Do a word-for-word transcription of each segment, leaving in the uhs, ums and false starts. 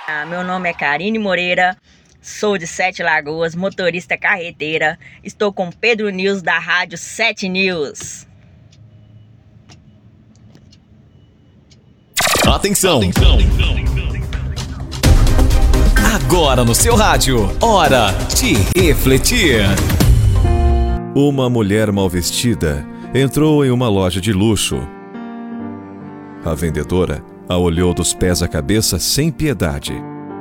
Ah, meu nome é Karine Moreira, sou de Sete Lagoas, motorista carreteira. Estou com Pedro News da Rádio Sete News. Atenção! Atenção. Agora no seu rádio, hora de refletir. Uma mulher mal vestida entrou em uma loja de luxo. A vendedora a olhou dos pés à cabeça sem piedade.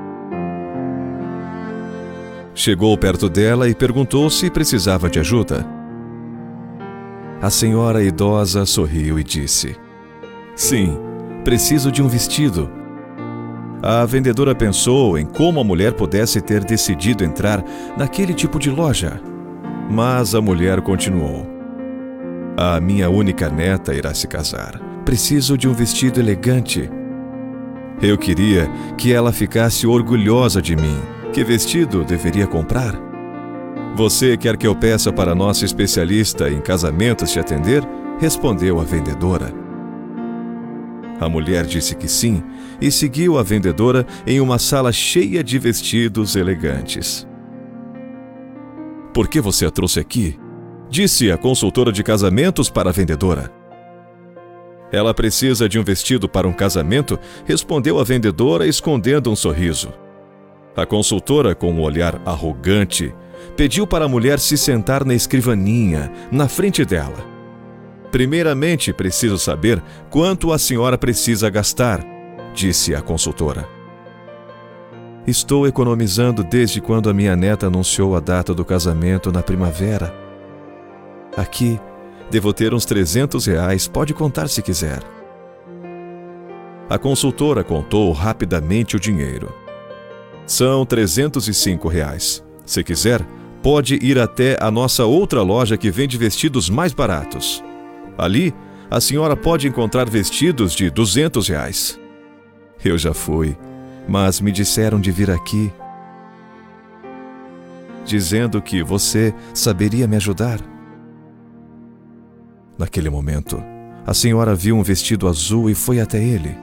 Chegou perto dela e perguntou se precisava de ajuda. A senhora idosa sorriu e disse: "Sim, preciso de um vestido." A vendedora pensou em como a mulher pudesse ter decidido entrar naquele tipo de loja. Mas a mulher continuou: "A minha única neta irá se casar. Preciso de um vestido elegante. Eu queria que ela ficasse orgulhosa de mim. Que vestido deveria comprar? Você quer que eu peça para nossa especialista em casamentos te atender?" respondeu a vendedora. A mulher disse que sim e seguiu a vendedora em uma sala cheia de vestidos elegantes. "Por que você a trouxe aqui?" disse a consultora de casamentos para a vendedora. "Ela precisa de um vestido para um casamento?" respondeu a vendedora, escondendo um sorriso. A consultora, com um olhar arrogante, pediu para a mulher se sentar na escrivaninha, na frente dela. "Primeiramente, preciso saber quanto a senhora precisa gastar", disse a consultora. "Estou economizando desde quando a minha neta anunciou a data do casamento na primavera. Aqui, devo ter uns trezentos reais, pode contar se quiser." A consultora contou rapidamente o dinheiro. "São trezentos e cinco reais. Se quiser, pode ir até a nossa outra loja que vende vestidos mais baratos. Ali, a senhora pode encontrar vestidos de duzentos reais. Eu já fui, mas me disseram de vir aqui, dizendo que você saberia me ajudar." Naquele momento, a senhora viu um vestido azul e foi até ele.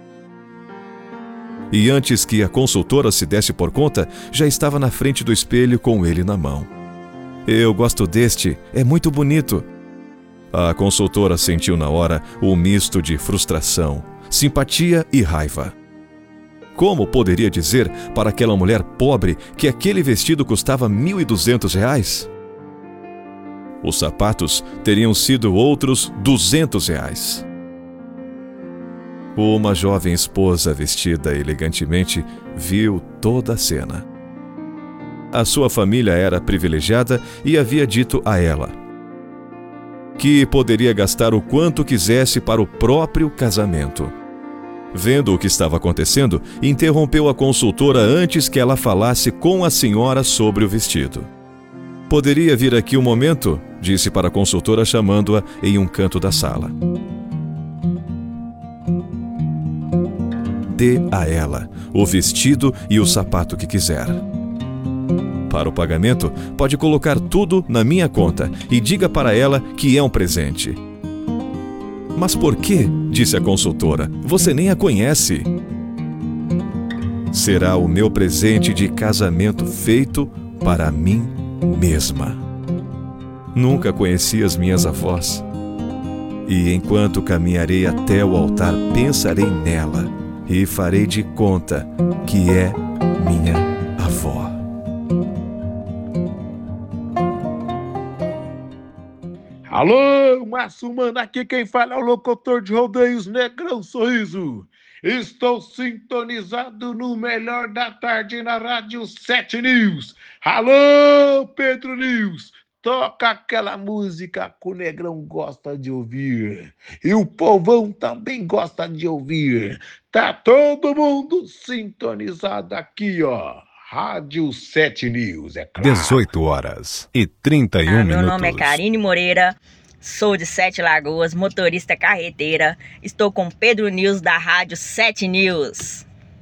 E antes que a consultora se desse por conta, já estava na frente do espelho com ele na mão. "Eu gosto deste, é muito bonito." A consultora sentiu na hora um misto de frustração, simpatia e raiva. Como poderia dizer para aquela mulher pobre que aquele vestido custava mil e duzentos reais? Os sapatos teriam sido outros duzentos reais. Uma jovem esposa vestida elegantemente viu toda a cena. A sua família era privilegiada e havia dito a ela que poderia gastar o quanto quisesse para o próprio casamento. Vendo o que estava acontecendo, interrompeu a consultora antes que ela falasse com a senhora sobre o vestido. "Poderia vir aqui um momento?" disse para a consultora, chamando-a em um canto da sala. "Dê a ela o vestido e o sapato que quiser. Para o pagamento, pode colocar tudo na minha conta e diga para ela que é um presente." "Mas por quê?" disse a consultora. "Você nem a conhece." "Será o meu presente de casamento feito para mim mesma. Nunca conheci as minhas avós. E enquanto caminharei até o altar, pensarei nela e farei de conta que é minha avó." Alô, Márcio Mano, aqui quem fala é o locutor de rodeios Negrão Sorriso. Estou sintonizado no melhor da tarde na Rádio Sete News. Alô, Pedro News, toca aquela música que o Negrão gosta de ouvir. E o povão também gosta de ouvir. Tá todo mundo sintonizado aqui, ó. Rádio Sete News, é claro. dezoito horas e trinta e um ah, minutos. Meu nome é Karine Moreira, sou de Sete Lagoas, motorista carreteira. Estou com Pedro News da Rádio Sete News.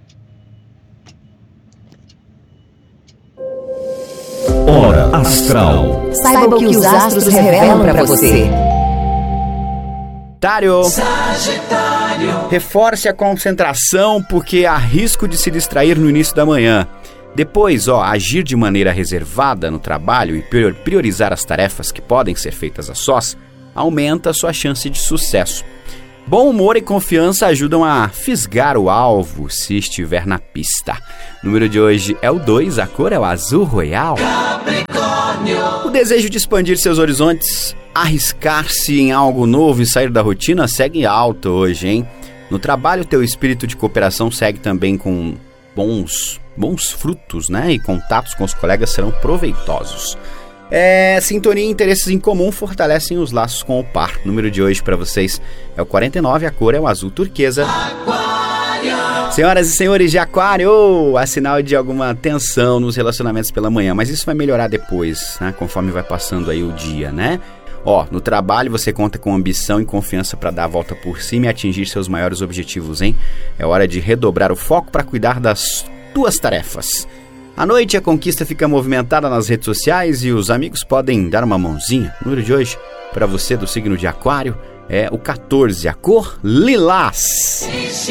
Hora Astral. Saiba o que os astros revelam para você. Sagitário. Sagitário. Reforce a concentração porque há risco de se distrair no início da manhã. Depois, ó, agir de maneira reservada no trabalho e priorizar as tarefas que podem ser feitas a sós aumenta a sua chance de sucesso. Bom humor e confiança ajudam a fisgar o alvo se estiver na pista. O número de hoje é o dois, a cor é o azul royal. Capricórnio. O desejo de expandir seus horizontes, arriscar-se em algo novo e sair da rotina segue alto hoje, hein? No trabalho, teu espírito de cooperação segue também com bons, bons frutos, né? E contatos com os colegas serão proveitosos. É, sintonia e interesses em comum fortalecem os laços com o par. O número de hoje para vocês é o quarenta e nove, a cor é o azul turquesa. Aquário. Senhoras e senhores de Aquário, há sinal de alguma tensão nos relacionamentos pela manhã, mas isso vai melhorar depois, né? Conforme vai passando aí o dia, né? Ó, no trabalho você conta com ambição e confiança para dar a volta por cima e atingir seus maiores objetivos, hein? É hora de redobrar o foco para cuidar das tuas tarefas. À noite, a conquista fica movimentada nas redes sociais e os amigos podem dar uma mãozinha. O número de hoje, para você do signo de Aquário, é o quatorze, a cor lilás.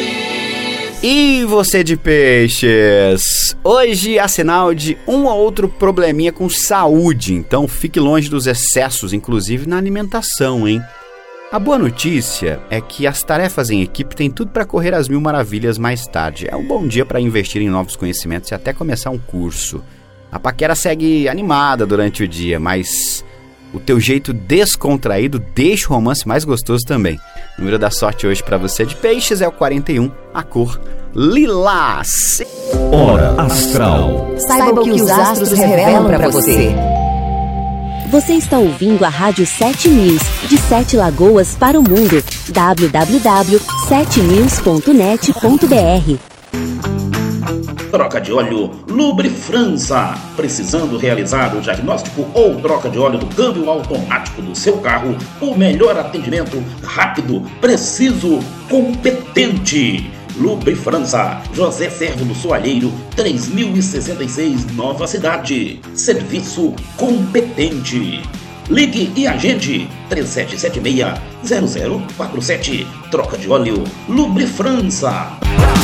E você de Peixes? Hoje há sinal de um ou outro probleminha com saúde, então fique longe dos excessos, inclusive na alimentação, hein? A boa notícia é que as tarefas em equipe têm tudo para correr às mil maravilhas mais tarde. É um bom dia para investir em novos conhecimentos e até começar um curso. A paquera segue animada durante o dia, mas o teu jeito descontraído deixa o romance mais gostoso também. O número da sorte hoje para você de Peixes é o quarenta e um, a cor lilás. Hora Astral. Saiba o que os astros revelam para você. Você está ouvindo a Rádio sete News, de Sete Lagoas para o mundo. w w w ponto sete news ponto net ponto b r. Troca de óleo Lubrifrança. Precisando realizar o diagnóstico ou troca de óleo do câmbio automático do seu carro? O melhor atendimento, rápido, preciso, competente. Lubrifrança, José Servo do Soalheiro, três mil e sessenta e seis, Nova Cidade. Serviço competente. Ligue e agende três sete sete seis, zero zero quatro sete. Troca de óleo Lubrifrança.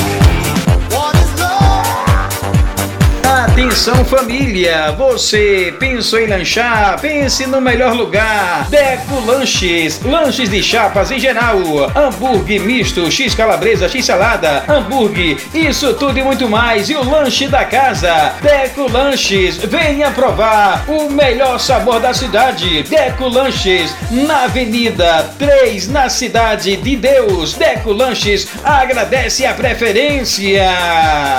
Atenção família, você pensou em lanchar? Pense no melhor lugar. Deco Lanches, lanches de chapas em geral, hambúrguer misto, x calabresa, x salada, hambúrguer, isso tudo e muito mais. E o lanche da casa, Deco Lanches, venha provar o melhor sabor da cidade. Deco Lanches, na Avenida três, na Cidade de Deus. Deco Lanches agradece a preferência.